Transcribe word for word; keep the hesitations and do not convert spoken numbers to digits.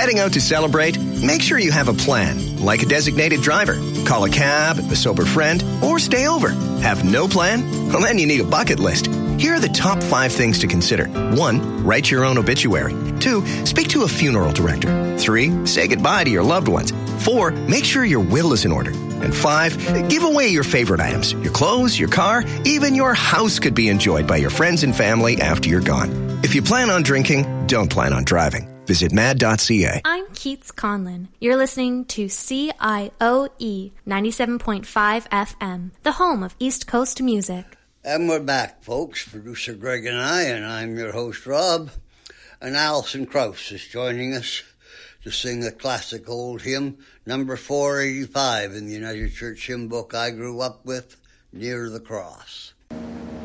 Heading out to celebrate? Make sure you have a plan, like a designated driver. Call a cab, a sober friend, or stay over. Have no plan? Well, then you need a bucket list. Here are the top five things to consider. One, write your own obituary. Two, speak to a funeral director. Three, say goodbye to your loved ones. Four, make sure your will is in order. And five, give away your favorite items. Your clothes, your car, even your house could be enjoyed by your friends and family after you're gone. If you plan on drinking, don't plan on driving. Visit mad dot c a. I'm Keats Conlon. You're listening to C I O E ninety-seven point five F M, the home of East Coast music. And we're back, folks. Producer Greg and I, and I'm your host, Rob. And Alison Krauss is joining us to sing a classic old hymn, number four eighty-five in the United Church Hymn Book I grew up with, Near the Cross.